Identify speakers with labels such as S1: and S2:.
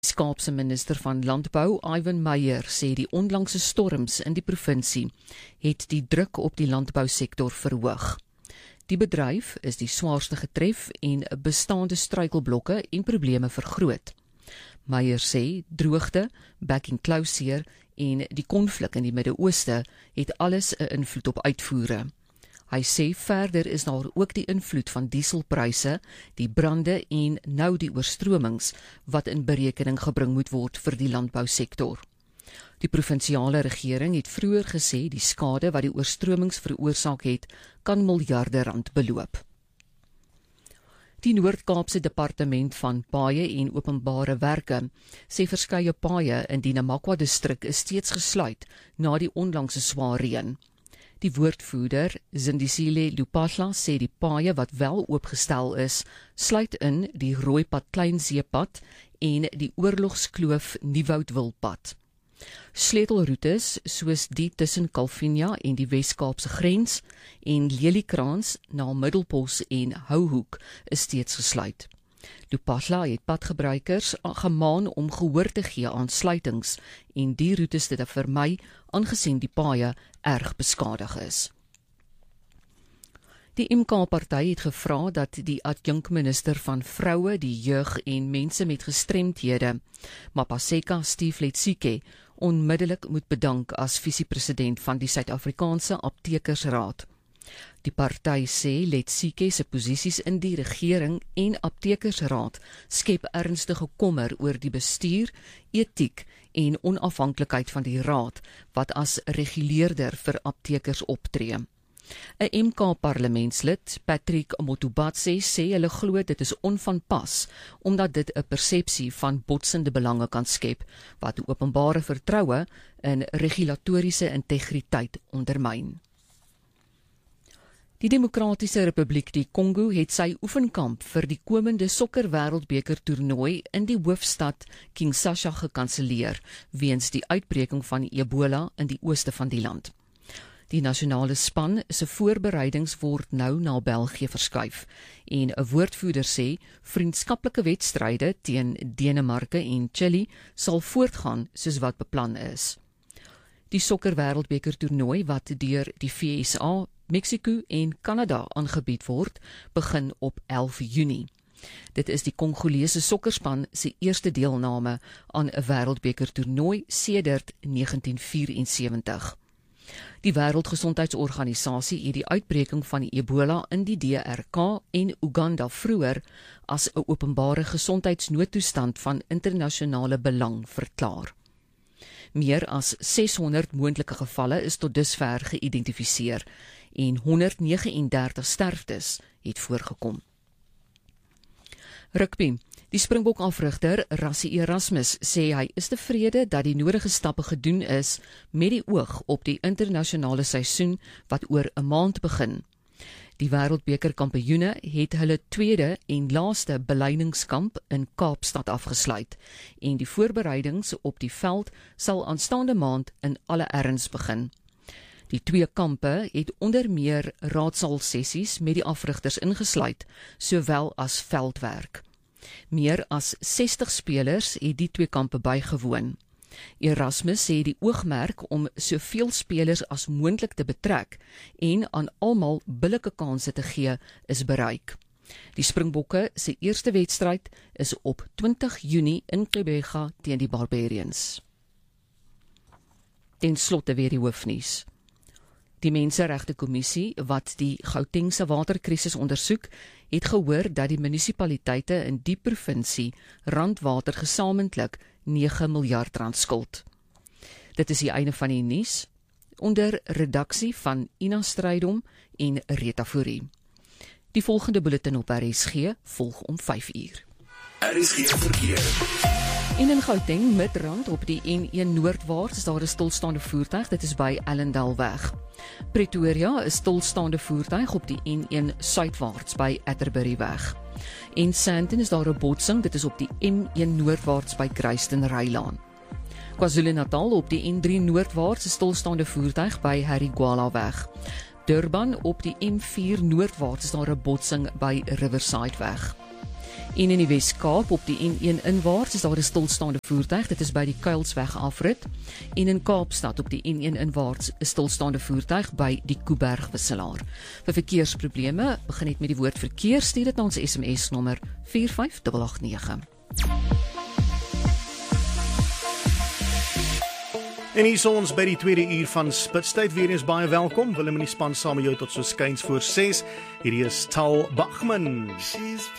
S1: Die Kaapse minister van Landbou, Ivan Meyer, sê die onlangse storms in die provinsie het die druk op die landbousektor verhoog. Die bedryf is die swaarste getref en bestaande struikelblokke en probleme vergroot. Meyer sê droogte, back-and-close en die konflik in die Midde-Ooste het alles 'n invloed op uitvoere. Hy sê verder is daar ook die invloed van dieselpryse, die brande en nou die oorstromings wat in berekening gebring moet word vir die landbousektor. Die provinsiale regering het vroeër gesê die skade wat die oorstromings veroorsaak het, kan miljarde rand beloop. Die Noord-Kaapse Departement van Paaie en Openbare Werke sê verskeie paaie in die Namakwa distrik is steeds gesluit na die onlangse swaar reën. Die woordvoerder, Zindisile Lupahla, sê die paaie wat wel oopgestel is, sluit in die Rooipad Kleinzeepad en die Oorlogskloof Nieuwoudtwilpad. Sleutelroetes soos die tussen Kalvinia en die Wes-Kaapse grens en Lelikrans na Middelpos en Houhoek is steeds gesluit. Lupahla het padgebruikers gemaan om gehoor te gee aan sluitings en die roetes te vermy aangesien die paaie erg beskadig is. Die MK-party het gevra dat die adjunkminister van vroue, die jeug en mense met gestremdhede, Mapaseka Steve Letsike, onmiddellik moet bedank as visiepresident van die Suid-Afrikaanse Aptekersraad. Die party sê Letsike se posisies in die regering en Aptekersraad skep ernstige kommer oor die bestuur, etiek en onafhanklikheid van die raad wat as reguleerder vir aptekers optree. 'n MK-parlementslid, Patrick Motubatse, sê hulle glo dit is onvanpas, omdat dit 'n persepsie van botsende belange kan skep, wat openbare vertroue in regulatoriese integriteit ondermyn. Die Demokratiese Republiek die Kongo het sy oefenkamp vir die komende sokker wêreldbeker toernooi in die hoofstad Kinshasa gekanselleer, weens die uitbreking van Ebola in die ooste van die land. Die nasionale span se voorbereidings word nou na België verskuif en 'n woordvoerder sê vriendskaplike wedstryde teen Denemarke en Chili sal voortgaan soos wat beplan is. Die sokker wêreldbeker toernooi wat deur die VSA, Mexico en Kanada aangebied word, begin op 11 Junie. Dit is die Kongolese sokkerspan se eerste deelname aan 'n wêreldbeker toernooi sedert 1974. Die Wêreldgesondheidsorganisasie het die uitbreking van Ebola in die DRK en Uganda vroeër as 'n openbare gesondheidsnoodtoestand van internasionale belang verklaar. Meer as 600 moontlike gevalle is tot dusver geïdentifiseer en 139 sterftes het voorgekom. Rugby. Die Springbok-afrigter Rassie Erasmus sê hy is tevrede dat die nodige stappe gedoen is met die oog op die internasionale seisoen wat oor 'n maand begin. Die wêreldbeker kampioene het hulle tweede en laaste beleidingskamp in Kaapstad afgesluit en die voorbereidings op die veld sal aanstaande maand in alle erns begin. Die twee kampe het onder meer raadsaal-sessies met die afrigters ingesluit, sowel as veldwerk. Meer as 60 spelers het die twee kampe bygewoon. Erasmus sê die oogmerk om soveel spelers as moontlik te betrek en aan almal billike kansse te gee is bereik. Die Springbokke se eerste wedstryd is op 20 Junie in Gqeberha teen die Barbarians. Ten slotte weer die hoofnuus. Die Menseregtekommissie wat die Gautengse waterkrisis ondersoek, het gehoor dat die munisipaliteite in die provinsie Randwater gesamentlik 9 miljard rand skuld. Dit is die einde van die nuus, onder redaksie van Ina Strydom en Rita Fourie. Die volgende bulletin op RSG volg om 5 uur.
S2: RSG verkeer.
S1: En in Gauteng, Midrand op die N1 noordwaarts is daar 'n stilstaande voertuig, dit is by Ellendalweg. Pretoria is stilstaande voertuig op die N1 suidwaarts by Atterbury-weg. En Sandton is daar 'n botsing, dit is op die M1 noordwaarts by Kruistenrylaan. KwaZulu-Natal op die N3 noordwaarts is stilstaande voertuig by Harry-Gwala-weg. Durban op die M4 noordwaarts is daar 'n botsing by Riverside-weg. En in die Wes-Kaap op die N1 inwaarts is daar 'n stilstaande voertuig, dit is by die Kuilsweg afrit. En in Kaapstad op die N1 inwaarts 'n stilstaande voertuig by die Kuiberg wisselaar. Vir verkeersprobleme, begin net met die woord verkeer, stuur dit na ons SMS nommer 45889.
S3: En hier is ons by die tweede uur van Spitstyd. Weer eens baie welkom. Willem in die span saam met jou tot so skuins voor 6. Hierdie is Tal Bachman.
S2: She's